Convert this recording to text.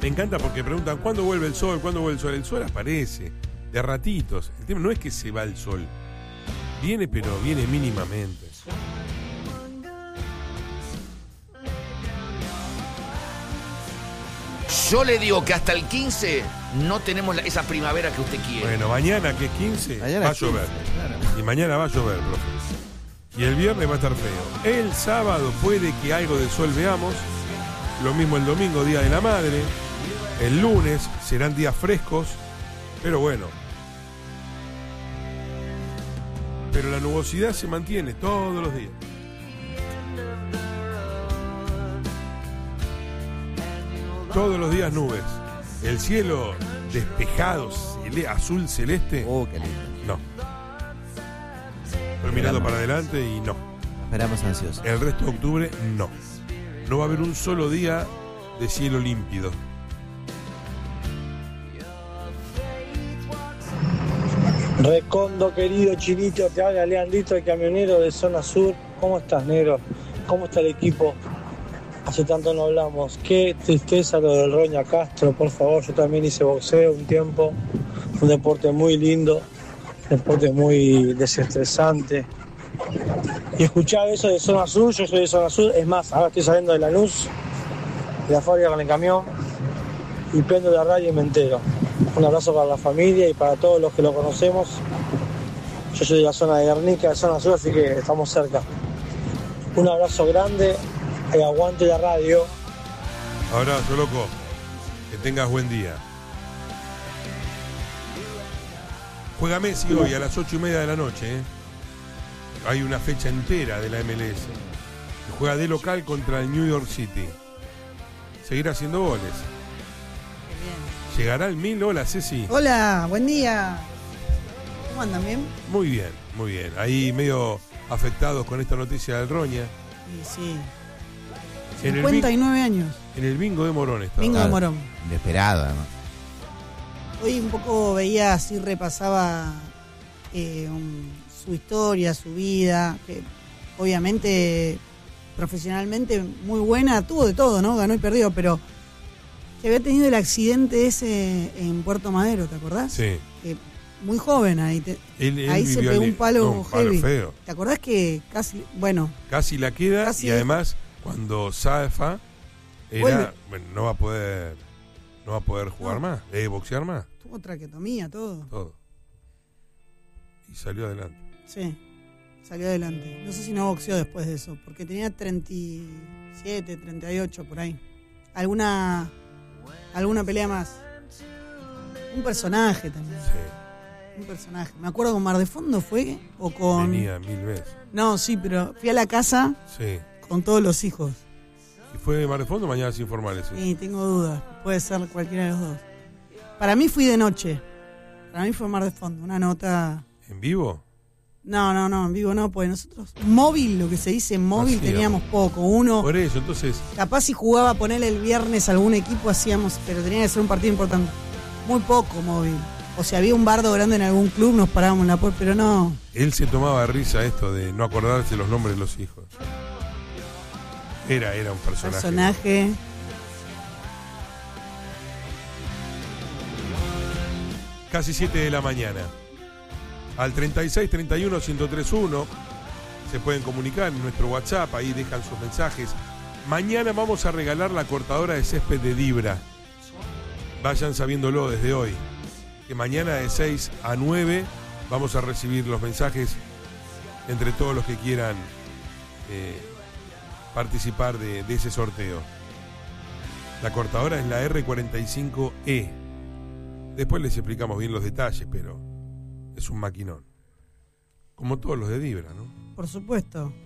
Me encanta porque preguntan, ¿cuándo vuelve el sol? ¿Cuándo vuelve el sol? El sol aparece, de ratitos. El tema no es que se va el sol. Viene, pero viene mínimamente. Yo le digo que hasta el 15 no tenemos esa primavera que usted quiere. Bueno, mañana que es 15 Mañana va a es 15, llover. claro. Y mañana va a llover, profe. Y el viernes va a estar feo. El sábado puede que algo de sol veamos. Lo mismo el domingo, Día de la Madre. El lunes serán días frescos. Pero bueno. Pero la nubosidad se mantiene todos los días. Todos los días nubes. El cielo despejado, azul celeste. Qué lindo. No. Estoy mirando para adelante y no. Esperamos ansiosos. El resto de octubre, no. No va a haber un solo día de cielo límpido. Recondo, querido Chinito, te habla Leandrito, el camionero de Zona Sur. ¿Cómo estás, negro? ¿Cómo está el equipo? Hace tanto no hablamos. Qué tristeza lo del Roña Castro, por favor. Yo también hice boxeo un tiempo. Un deporte muy lindo, un deporte muy desestresante. Y escuchar eso de Zona Sur, yo soy de Zona Sur. Es más, ahora estoy saliendo de Lanús, de la fábrica con el camión, y prendo la radio y me entero. Un abrazo para la familia y para todos los que lo conocemos. Yo soy de la zona de Guernica, de Zona Sur, así que estamos cerca. Un abrazo grande y aguante la radio. Abrazo, loco. Que tengas buen día. Juega Messi hoy a las 8:30 de la noche. Hay una fecha entera de la MLS. Juega de local contra el New York City. Seguirá haciendo goles. ¿Llegará el 1000? Hola, Ceci. Hola, buen día. ¿Cómo andan? ¿Bien? Muy bien, muy bien. Ahí medio afectados con esta noticia del Roña. Sí. En 59 años. En el bingo de Morón estaba. Bingo de Morón. Inesperado, además. Hoy un poco veía, así repasaba su historia, su vida, que obviamente profesionalmente muy buena, tuvo de todo, ¿no? Ganó y perdió, pero que había tenido el accidente ese en Puerto Madero, ¿te acordás? Sí. Muy joven ahí. Ahí se pegó un palo heavy. Feo. ¿Te acordás que casi, Casi la queda casi y además cuando zafa Vuelve. bueno, no va a poder jugar más, boxear más. tuvo traquetomía, todo. Y salió adelante. Sí, salió adelante. No sé si no boxeó después de eso, porque tenía 37, 38 por ahí. Alguna pelea más. Un personaje también. Sí. Un personaje. Me acuerdo con Mar de Fondo fue o con... Venía 1000 veces. No, sí, pero fui a la casa Sí. con todos los hijos. ¿Y fue Mar de Fondo o Mañanas Informales? Sí. Sí, tengo dudas. Puede ser cualquiera de los dos. Para mí fui de noche. Para mí fue Mar de Fondo. Una nota... ¿En vivo? No, en vivo no, porque nosotros... Móvil, lo que se dice móvil, Así, teníamos poco. Uno... Por eso, entonces... Capaz si jugaba a ponerle el viernes a algún equipo hacíamos, pero tenía que ser un partido importante. Muy poco móvil. O si había un bardo grande en algún club nos parábamos en la puerta, pero no. Él se tomaba risa esto de no acordarse los nombres de los hijos. Era un personaje. Casi 7 de la mañana. Al 36 31 1031 se pueden comunicar en nuestro WhatsApp, ahí dejan sus mensajes. Mañana vamos a regalar la cortadora de césped de Dibra. Vayan sabiéndolo desde hoy. Que mañana de 6 a 9 vamos a recibir los mensajes entre todos los que quieran participar de ese sorteo. La cortadora es la R45E. Después les explicamos bien los detalles, pero es un maquinón. Como todos los de Dibra, ¿no? Por supuesto.